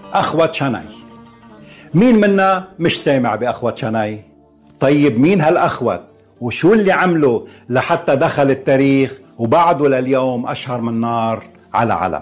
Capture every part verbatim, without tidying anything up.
أخوة شناي. مين منا مش سامع بأخوة شناي؟ طيب مين هالأخوة وشو اللي عمله لحتى دخل التاريخ وبعده لليوم أشهر من نار على علم؟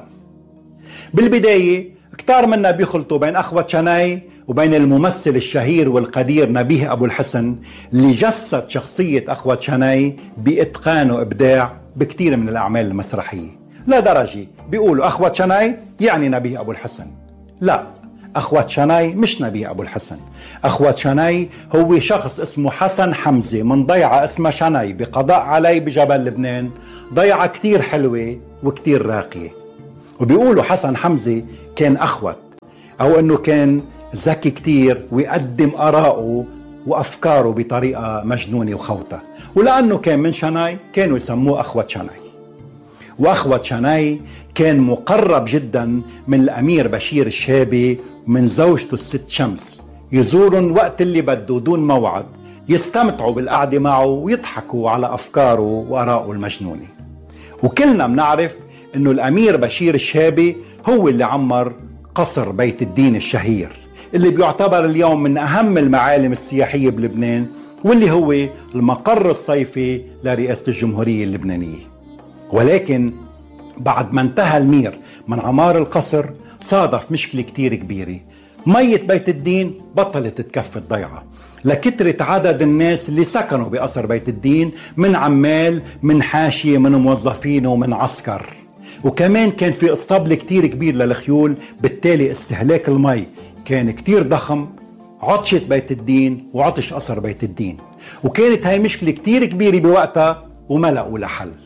بالبداية كتار منا بيخلطوا بين أخوة شناي وبين الممثل الشهير والقدير نبيه أبو الحسن اللي جسد شخصية أخوة شناي بإتقان وإبداع بكتير من الأعمال المسرحية، لدرجة بيقولوا أخوة شناي يعني نبيه أبو الحسن. لا، أخوة شناي مش نبيه أبو الحسن. أخوة شناي هو شخص اسمه حسن حمزة من ضيعة اسمها شناي بقضاء علي بجبل لبنان، ضيعة كتير حلوة وكتير راقية. وبيقولوا حسن حمزة كان أخوت، أو أنه كان ذكي كتير ويقدم آراءه وأفكاره بطريقة مجنونة وخوتة، ولأنه كان من شناي كانوا يسموه أخوة شناي. وأخوة شناي كان مقرب جدا من الأمير بشير الشابي ومن زوجته الست شمس، يزورن وقت اللي بده دون موعد، يستمتعوا بالقعدة معه ويضحكوا على أفكاره وآراءه المجنونة. وكلنا منعرف أنه الأمير بشير الشابي هو اللي عمر قصر بيت الدين الشهير اللي بيعتبر اليوم من أهم المعالم السياحية بلبنان، واللي هو المقر الصيفي لرئاسة الجمهورية اللبنانية. ولكن بعد ما انتهى المير من عمار القصر صادف مشكلة كتير كبيرة، مية بيت الدين بطلت تكفي الضيعة لكترة عدد الناس اللي سكنوا بقصر بيت الدين، من عمال من حاشية من موظفين ومن عسكر، وكمان كان في اسطبل كتير كبير للخيول، بالتالي استهلاك المي كان كتير ضخم. عطشت بيت الدين وعطش قصر بيت الدين، وكانت هاي مشكلة كتير كبيرة بوقتها وما لقوا لها حل.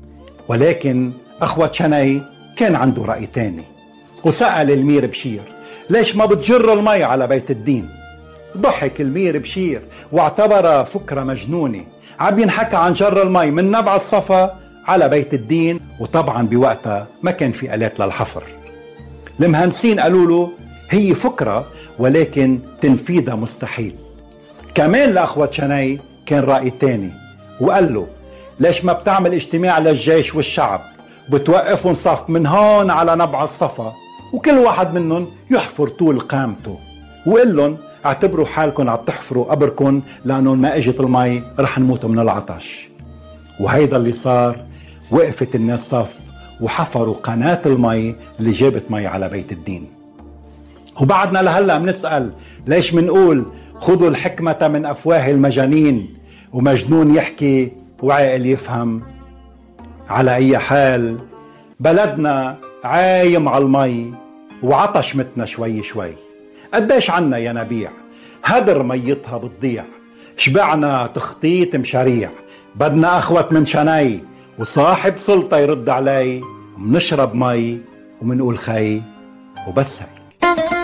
ولكن أخوة شناي كان عنده رأي تاني، وسأل المير بشير ليش ما بتجر المي على بيت الدين؟ ضحك المير بشير واعتبرها فكرة مجنونة، عم ينحكى عن جر المي من نبع الصفا على بيت الدين، وطبعا بوقتها ما كان في آلات للحفر. المهندسين قالوا له هي فكرة ولكن تنفيذها مستحيل. كمان لأخوة شناي كان رأي تاني، وقال له ليش ما بتعمل اجتماع للجيش والشعب، بتوقفهم صف من هون على نبع الصفا، وكل واحد منهم يحفر طول قامته، وقال لهم اعتبروا حالكم عم تحفروا قبركم لأنه ما اجت المي رح نموتوا من العطش. وهيدا اللي صار، وقفت الناس صف وحفروا قناة المي اللي جابت مي على بيت الدين. وبعدنا لهلا بنسأل ليش منقول خذوا الحكمة من أفواه المجانين، ومجنون يحكي وعاقل يفهم. على أي حال بلدنا عايم على المي وعطش متنا شوي شوي. قديش عنا يا نبيع هدر ميتها بتضيع، شبعنا تخطيط مشاريع، بدنا أخوة من شناي وصاحب سلطة يرد علي، منشرب مي ومنقول خي وبس هي.